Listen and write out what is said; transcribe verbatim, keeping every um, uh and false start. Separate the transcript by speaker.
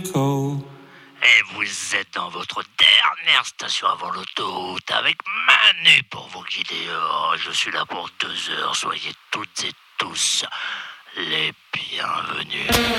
Speaker 1: Et vous êtes dans votre dernière station avant l'autoroute avec Manu pour vous guider. Oh, je suis là pour deux heures. Soyez toutes et tous les bienvenus.